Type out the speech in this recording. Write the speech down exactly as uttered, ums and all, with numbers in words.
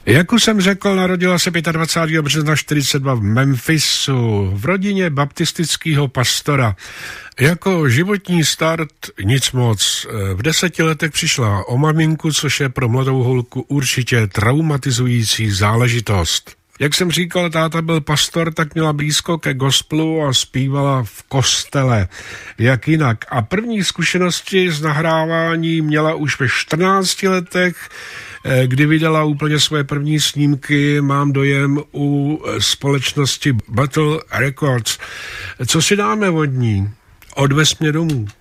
Jak už jsem řekl, narodila se dvacátého pátého března čtyřicet dva v Memphisu v rodině baptistického pastora. Jako životní start nic moc. V deseti letech přišla o maminku, což je pro mladou holku určitě traumatizující záležitost. Jak jsem říkal, táta byl pastor, tak měla blízko ke gospelu a zpívala v kostele. Jak jinak. A první zkušenosti z nahrávání měla už ve čtrnácti letech, kdy vydala úplně svoje první snímky, mám dojem, u společnosti Battle Records. Co si dáme od ní? Odvez mě domů.